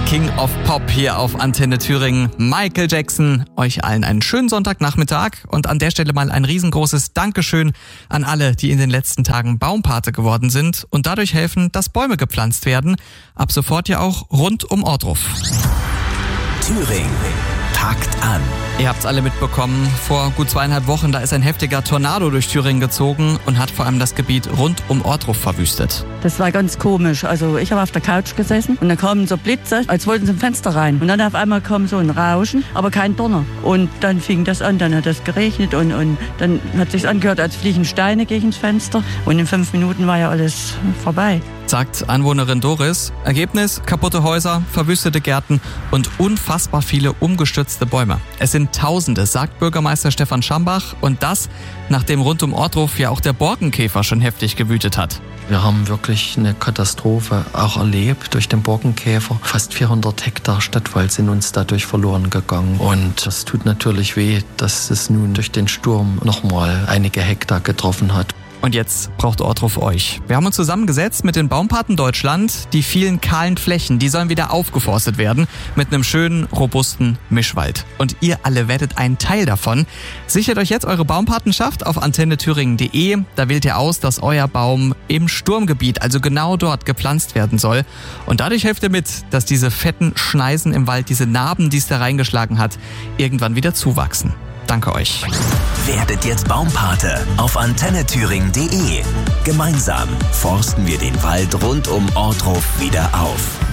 King of Pop hier auf Antenne Thüringen. Michael Jackson. Euch allen einen schönen Sonntagnachmittag und an der Stelle mal ein riesengroßes Dankeschön an alle, die in den letzten Tagen Baumpate geworden sind und dadurch helfen, dass Bäume gepflanzt werden. Ab sofort ja auch rund um Ohrdruf. Thüringen packt an. Ihr habt's alle mitbekommen, vor gut 2,5 Wochen, da ist ein heftiger Tornado durch Thüringen gezogen und hat vor allem das Gebiet rund um Ohrdruf verwüstet. Das war ganz komisch. Also ich habe auf der Couch gesessen und dann kamen so Blitze, als wollten sie im Fenster rein. Und dann auf einmal kam so ein Rauschen, aber kein Donner. Und dann fing das an, dann hat es geregnet und dann hat sich's angehört, als fliegen Steine gegen das Fenster. Und in 5 Minuten war ja alles vorbei. Sagt Anwohnerin Doris. Ergebnis: kaputte Häuser, verwüstete Gärten und unfassbar viele umgestürzte Bäume. Es sind Tausende, sagt Bürgermeister Stefan Schambach. Und das, nachdem rund um Ohrdruf ja auch der Borkenkäfer schon heftig gewütet hat. Wir haben wirklich eine Katastrophe auch erlebt durch den Borkenkäfer. Fast 400 Hektar Stadtwald sind uns dadurch verloren gegangen. Und das tut natürlich weh, dass es nun durch den Sturm nochmal einige Hektar getroffen hat. Und jetzt braucht Ohrdruf euch. Wir haben uns zusammengesetzt mit den Baumpaten Deutschland. Die vielen kahlen Flächen, die sollen wieder aufgeforstet werden mit einem schönen, robusten Mischwald. Und ihr alle werdet ein Teil davon. Sichert euch jetzt eure Baumpatenschaft auf antennethüringen.de. Da wählt ihr aus, dass euer Baum im Sturmgebiet, also genau dort, gepflanzt werden soll. Und dadurch helft ihr mit, dass diese fetten Schneisen im Wald, diese Narben, die es da reingeschlagen hat, irgendwann wieder zuwachsen. Danke euch. Werdet jetzt Baumpate auf antennethüringen.de. Gemeinsam forsten wir den Wald rund um Ohrdruf wieder auf.